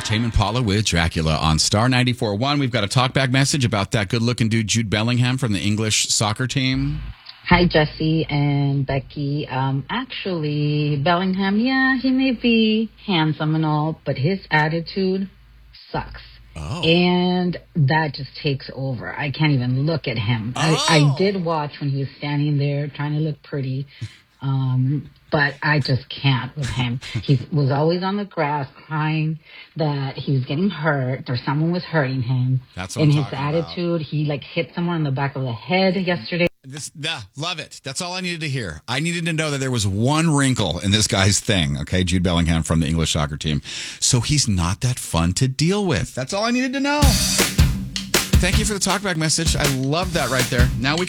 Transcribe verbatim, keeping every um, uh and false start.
Tame Impala with Dracula on Star ninety-four point one. We've got a talkback message about that good-looking dude, Jude Bellingham, from the English soccer team. Hi, Jesse and Becky. Um, actually, Bellingham, yeah, he may be handsome and all, but his attitude sucks. Oh. And that just takes over. I can't even look at him. Oh. I, I did watch when he was standing there trying to look pretty, um, but I just can't with him. He was always on the grass crying that he was getting hurt or someone was hurting him. That's what In I'm his talking attitude, about. he like hit someone in the back of the head yesterday. This, uh, love it. That's all I needed to hear. I needed to know that there was one wrinkle in this guy's thing. Okay, Jude Bellingham from the English soccer team. So he's not that fun to deal with. That's all I needed to know. Thank you for the talkback message. I love that right there. Now we can